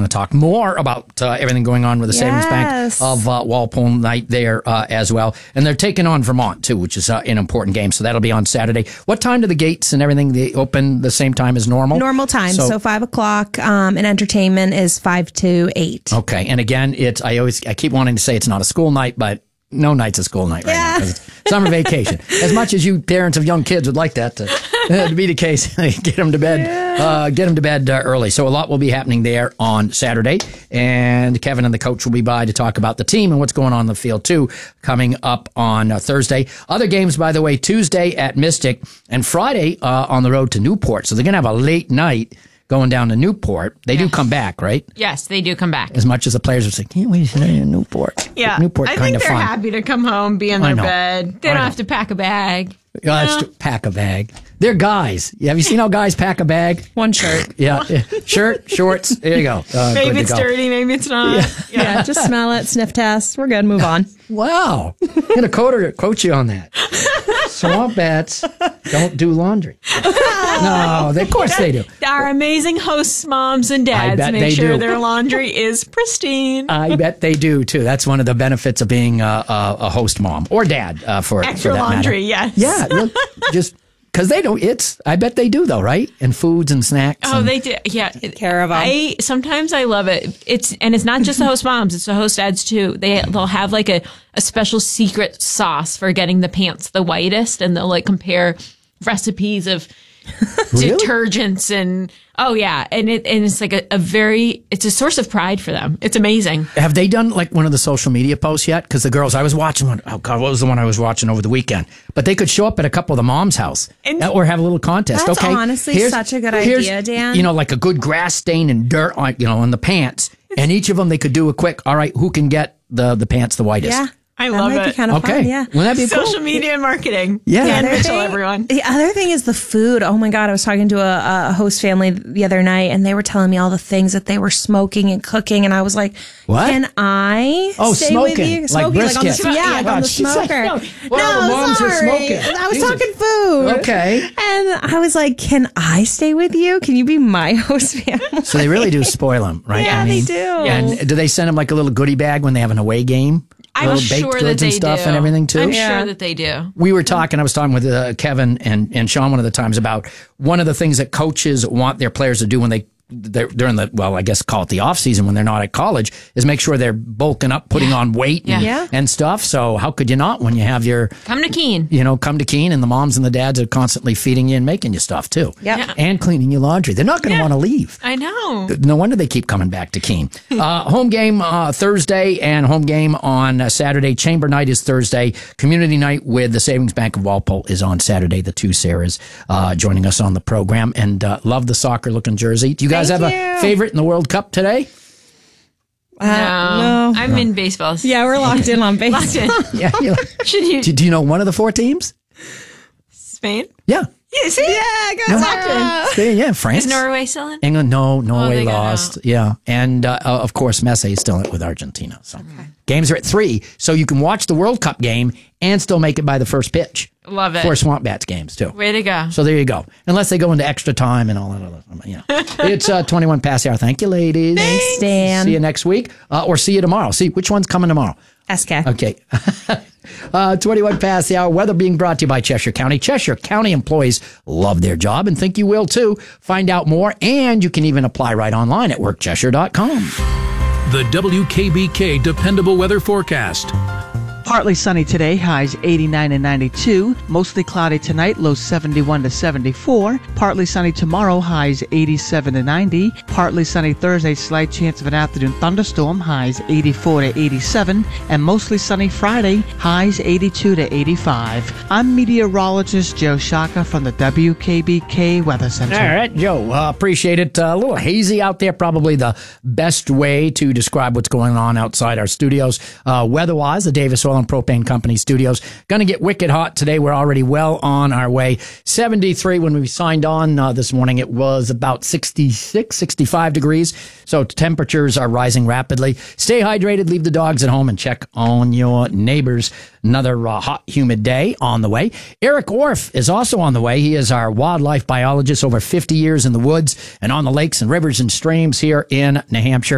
to talk more about everything going on with the Savings Bank of Walpole night there as well. And they're taking on Vermont, too, which is an important game. So that'll be on Saturday. What time do the gates and everything, they open the same time as normal? Normal time. So 5 o'clock, and entertainment is 5 to 8. Okay. And again, I keep wanting to say it's not a school night, but no night's a school night right now because it's summer vacation. As much as you parents of young kids would like that to be the case, get them to bed, early. So a lot will be happening there on Saturday, and Kevin and the coach will be by to talk about the team and what's going on in the field too. Coming up on Thursday, other games by the way, Tuesday at Mystic and Friday on the road to Newport. So they're gonna have a late night going down to Newport. They do come back, right? Yes, they do come back. As much as the players are saying, can't wait to sit in Newport. Yeah. Newport I kind think of they're fun. happy to come home, be in their bed. They don't have to pack a bag. Pack a bag. They're guys. Have you seen how guys pack a bag? One shirt. Yeah. Shirt, shorts. There you go. Maybe it's dirty, maybe it's not. Yeah, just smell it, sniff test. We're good. Move on. Wow. I'm going to coach you on that. Swamp bats don't do laundry. No, of course they do. Our amazing hosts, moms and dads, make sure their laundry is pristine. I bet they do, too. That's one of the benefits of being a host mom or dad for extra that laundry, matter. yes. Yeah, look, just because they don't. I bet they do, though, right? And foods and snacks. Oh, they do. Yeah. Care of them. Sometimes I love it. It's not just the host moms, it's the host dads, too. They'll have like a special secret sauce for getting the pants the whitest, and they'll like compare recipes of detergents and it's like it's a source of pride for them. It's amazing. Have they done like one of the social media posts yet? Because the girls I was watching what was the one I was watching over the weekend? But they could show up at a couple of the moms' house or have a little contest. That's okay, honestly such a good idea, Dan. Like a good grass stain and dirt on the pants, and each of them they could do a quick. All right, who can get the pants the whitest? Yeah. I love that might it. Be kind of fun, yeah. Wouldn't that be social cool? media and marketing? Yeah. Dan Mitchell, everyone. The other thing is the food. Oh my God. I was talking to a host family the other night and they were telling me all the things that they were smoking and cooking. And I was like, what? Can I stay smoking. with you? Like brisket. On the smoker. Moms are smoking. I was talking food. Okay. And I was like, can I stay with you? Can you be my host family? So they really do spoil them, right? Yeah, they do. And do they send them like a little goodie bag when they have an away game? I'm sure that they do. And everything too. I'm sure that they do. I was talking with Kevin and Sean one of the times about one of the things that coaches want their players to do when they're during I guess call it the off season when they're not at college is make sure they're bulking up, putting on weight and stuff. So how could you not when you have your come to Keene? Come to Keene and the moms and the dads are constantly feeding you and making you stuff too. Yeah. And cleaning your laundry. They're not going to want to leave. I know. No wonder they keep coming back to Keene. Home game Thursday and home game on Saturday. Chamber night is Thursday. Community night with the Savings Bank of Walpole is on Saturday. The two Sarahs joining us on the program and love the soccer looking jersey. Do you guys have a favorite in the World Cup today? No. I'm in baseball. Yeah, we're locked in on baseball. Yeah. Should you? Do you know one of the four teams? Spain? Yeah. Yeah, see? Yeah, Spain, yeah. France. Is Norway still in? England, no. Norway they got lost. Yeah. And, of course, Messi is still in it with Argentina. So games are at 3, so you can watch the World Cup game and still make it by the first pitch. Love it. For Swamp Bats games, too. Way to go. So there you go. Unless they go into extra time and all that other It's 21 past the hour. Thank you, ladies. Thanks, Dan. See you next week or see you tomorrow. See which one's coming tomorrow. SK. Okay. 21 past the hour. Weather being brought to you by Cheshire County. Cheshire County employees love their job and think you will too. Find out more, and you can even apply right online at workcheshire.com. The WKBK Dependable Weather Forecast. Partly sunny today, highs 89 and 92. Mostly cloudy tonight, lows 71 to 74. Partly sunny tomorrow, highs 87 to 90. Partly sunny Thursday, slight chance of an afternoon thunderstorm, highs 84 to 87. And mostly sunny Friday, highs 82 to 85. I'm meteorologist Joe Shaka from the WKBK Weather Center. All right, Joe, appreciate it. A little hazy out there, probably the best way to describe what's going on outside our studios. Weather-wise, the Davis Oil and Propane Company studios. Going to get wicked hot today. We're already well on our way. 73 when we signed on this morning. It was about 66, 65 degrees. So temperatures are rising rapidly. Stay hydrated, leave the dogs at home, and check on your neighbors. Another hot, humid day on the way. Eric Orff is also on the way. He is our wildlife biologist, over 50 years in the woods and on the lakes and rivers and streams here in New Hampshire.